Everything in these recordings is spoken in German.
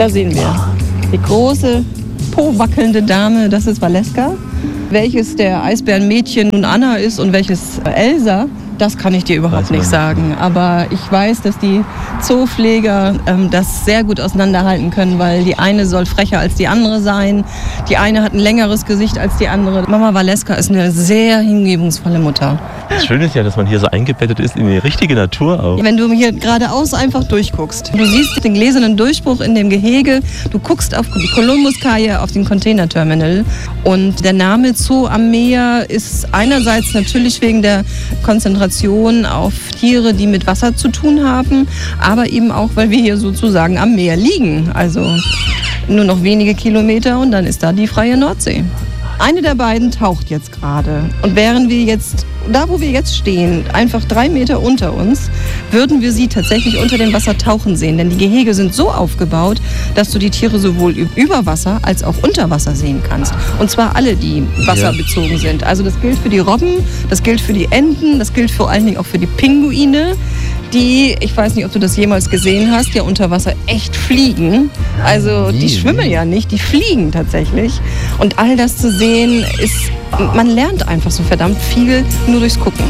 Da sehen wir die große, po-wackelnde Dame, das ist Valeska. Welches der Eisbärenmädchen nun Anna ist und welches Elsa, das kann ich dir überhaupt nicht sagen. Aber ich weiß, dass die Zoopfleger das sehr gut auseinanderhalten können, weil die eine soll frecher als die andere sein. Die eine hat ein längeres Gesicht als die andere. Mama Valeska ist eine sehr hingebungsvolle Mutter. Das Schöne ist ja, dass man hier so eingebettet ist in die richtige Natur auch. Wenn du hier geradeaus einfach durchguckst, du siehst den gläsernen Durchbruch in dem Gehege, du guckst auf die Kolumbuskaje, auf den Containerterminal und der Name Zoo am Meer ist einerseits natürlich wegen der Konzentration auf Tiere, die mit Wasser zu tun haben, aber eben auch, weil wir hier sozusagen am Meer liegen. Also nur noch wenige Kilometer und dann ist da die freie Nordsee. Eine der beiden taucht jetzt gerade. Und wären wir jetzt, da wo wir jetzt stehen, einfach 3 Meter unter uns, würden wir sie tatsächlich unter dem Wasser tauchen sehen. Denn die Gehege sind so aufgebaut, dass du die Tiere sowohl über Wasser als auch unter Wasser sehen kannst. Und zwar alle, die wasserbezogen sind. Also das gilt für die Robben, das gilt für die Enten, das gilt vor allen Dingen auch für die Pinguine, die, ich weiß nicht, ob du das jemals gesehen hast, ja unter Wasser echt fliegen. Also die schwimmen ja nicht, die fliegen tatsächlich. Und all das zu sehen, man lernt einfach so verdammt viel nur durchs Gucken.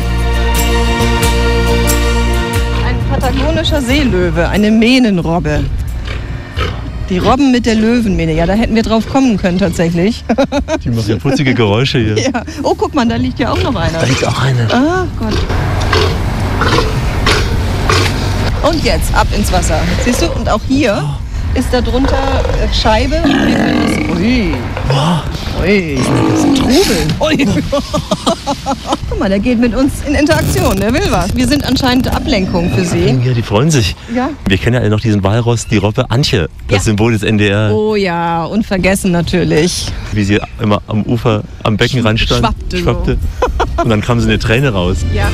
Ein patagonischer Seelöwe, eine Mähnenrobbe. Die Robben mit der Löwenmähne, ja, da hätten wir drauf kommen können tatsächlich. Die machen ja putzige Geräusche hier. Ja. Oh, guck mal, da liegt ja auch noch einer. Da liegt auch eine. Ah, Gott. Und jetzt ab ins Wasser. Siehst du? Und auch hier ist da drunter Scheibe. Wir können das, ui. Ui. Das ist Trubeln. Ui. Guck mal, der geht mit uns in Interaktion. Der will was. Wir sind anscheinend Ablenkung für sie. Ja, die freuen sich. Ja. Wir kennen ja alle noch diesen Walross, die Robbe Antje. Das Symbol des NDR. Oh ja, unvergessen natürlich. Wie sie immer am Ufer, am Beckenrand stand. Schwappte. Und dann kam so eine Träne raus. Ja.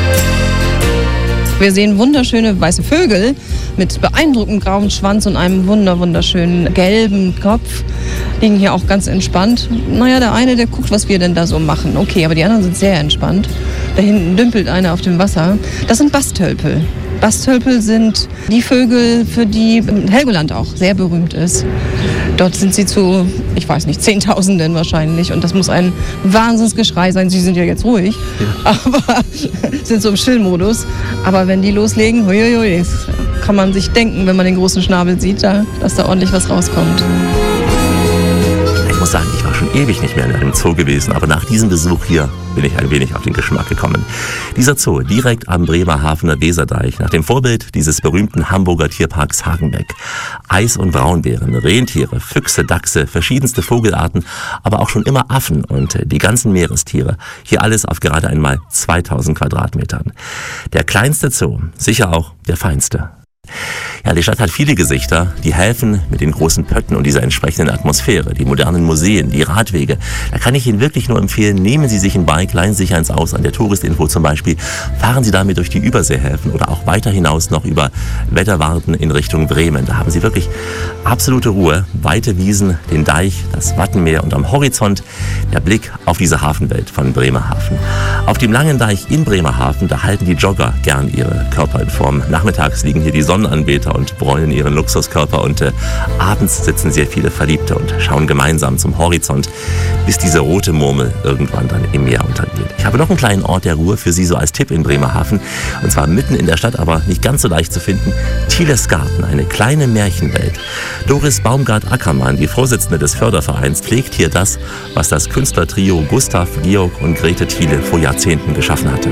Wir sehen wunderschöne weiße Vögel mit beeindruckend grauem Schwanz und einem wunderschönen gelben Kopf. Liegen hier auch ganz entspannt. Naja, der eine, der guckt, was wir denn da so machen. Okay, aber die anderen sind sehr entspannt. Da hinten dümpelt einer auf dem Wasser. Das sind Bastölpel. Bastölpel sind die Vögel, für die Helgoland auch sehr berühmt ist. Dort sind sie zu, ich weiß nicht, Zehntausenden wahrscheinlich. Und das muss ein Wahnsinnsgeschrei sein. Sie sind ja jetzt ruhig, aber sind so im Chillmodus. Aber wenn die loslegen, huiuiui, das kann man sich denken, wenn man den großen Schnabel sieht, dass da ordentlich was rauskommt. Ich muss sagen, ich war schon ewig nicht mehr in einem Zoo gewesen, aber nach diesem Besuch hier bin ich ein wenig auf den Geschmack gekommen. Dieser Zoo direkt am Bremerhavener Weserdeich, nach dem Vorbild dieses berühmten Hamburger Tierparks Hagenbeck. Eis- und Braunbären, Rentiere, Füchse, Dachse, verschiedenste Vogelarten, aber auch schon immer Affen und die ganzen Meerestiere. Hier alles auf gerade einmal 2000 Quadratmetern. Der kleinste Zoo, sicher auch der feinste. Ja, die Stadt hat viele Gesichter, die helfen mit den großen Pötten und dieser entsprechenden Atmosphäre, die modernen Museen, die Radwege. Da kann ich Ihnen wirklich nur empfehlen, nehmen Sie sich ein Bike, leihen Sie sich eins aus, an der Touristinfo zum Beispiel, fahren Sie damit durch die Überseehäfen oder auch weiter hinaus noch über Wetterwarten in Richtung Bremen. Da haben Sie wirklich absolute Ruhe, weite Wiesen, den Deich, das Wattenmeer und am Horizont der Blick auf diese Hafenwelt von Bremerhaven. Auf dem langen Deich in Bremerhaven, da halten die Jogger gern ihre Körper in Form. Nachmittags liegen hier die Sonnenanbeter und bräunen ihren Luxuskörper und abends sitzen sehr viele Verliebte und schauen gemeinsam zum Horizont, bis diese rote Murmel irgendwann dann im Meer untergeht. Ich habe noch einen kleinen Ort der Ruhe für Sie so als Tipp in Bremerhaven, und zwar mitten in der Stadt, aber nicht ganz so leicht zu finden. Thieles Garten, eine kleine Märchenwelt. Doris Baumgart-Ackermann, die Vorsitzende des Fördervereins, pflegt hier das, was das Künstlertrio Gustav, Georg und Grete Thiele vor Jahrzehnten geschaffen hatte.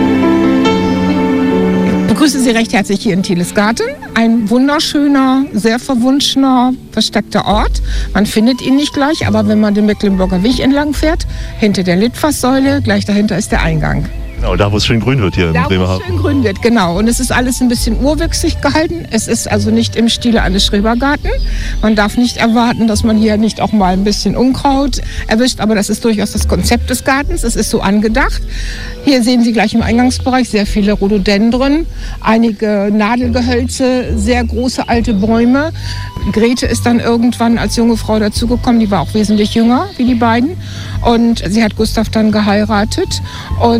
Ich begrüße Sie recht herzlich hier in Thieles Garten. Ein wunderschöner, sehr verwunschener, versteckter Ort. Man findet ihn nicht gleich, aber wenn man den Mecklenburger Weg entlang fährt, hinter der Litfaßsäule, gleich dahinter ist der Eingang. Genau, da wo es schön grün wird hier in Bremerhaven. Da wo es schön grün wird, genau. Und es ist alles ein bisschen urwüchsig gehalten. Es ist also nicht im Stile eines Schrebergarten. Man darf nicht erwarten, dass man hier nicht auch mal ein bisschen Unkraut erwischt, aber das ist durchaus das Konzept des Gartens. Es ist so angedacht. Hier sehen Sie gleich im Eingangsbereich sehr viele Rhododendren, einige Nadelgehölze, sehr große alte Bäume. Grete ist dann irgendwann als junge Frau dazugekommen, die war auch wesentlich jünger wie die beiden. Und sie hat Gustav dann geheiratet und sie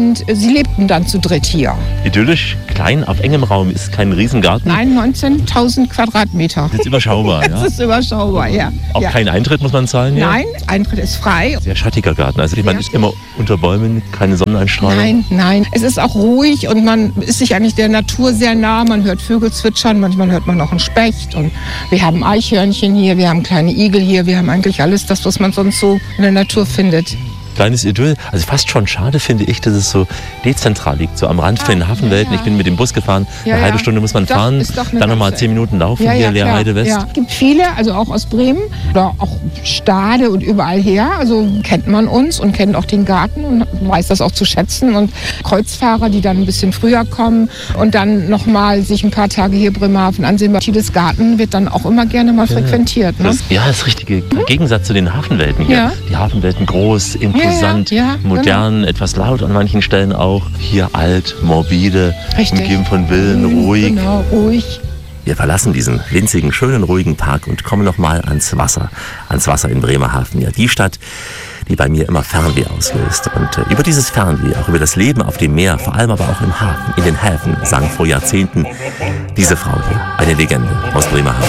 die lebten dann zu dritt hier. Idyllisch, klein, auf engem Raum, ist kein Riesengarten. Nein, 19.000 Quadratmeter. Das ist überschaubar, ja? Das ist überschaubar, ja. Auch ja. kein Eintritt, muss man zahlen? Ja? Nein, Eintritt ist frei. Sehr schattiger Garten. Also man ist immer unter Bäumen, keine Sonneneinstrahlung. Nein. Es ist auch ruhig und man ist sich eigentlich der Natur sehr nah. Man hört Vögel zwitschern, manchmal hört man auch einen Specht. Und wir haben Eichhörnchen hier, wir haben kleine Igel hier. Wir haben eigentlich alles das, was man sonst so in der Natur findet. Kleines Idyll. Also fast schon schade finde ich, dass es so dezentral liegt, so am Rand von den Hafenwelten. Ich bin mit dem Bus gefahren, eine halbe Stunde muss man fahren, dann nochmal 10 Minuten laufen hier, Leerheide West. Ja. Es gibt viele, also auch aus Bremen oder auch Stade und überall her. Also kennt man uns und kennt auch den Garten und weiß das auch zu schätzen. Und Kreuzfahrer, die dann ein bisschen früher kommen und dann nochmal sich ein paar Tage hier Bremerhaven ansehen. Tides Garten wird dann auch immer gerne mal frequentiert. Ne? Das richtige Gegensatz zu den Hafenwelten hier. Ja. Die Hafenwelten groß, imposant, modern, genau. Etwas laut an manchen Stellen auch. Hier alt, morbide, umgeben von Villen, ruhig. Genau, ruhig. Wir verlassen diesen winzigen, schönen, ruhigen Park und kommen nochmal ans Wasser in Bremerhaven. Ja, die Stadt, die bei mir immer Fernweh auslöst. Und über dieses Fernweh, auch über das Leben auf dem Meer, vor allem aber auch im Hafen, in den Häfen, sang vor Jahrzehnten diese Frau hier, eine Legende aus Bremerhaven.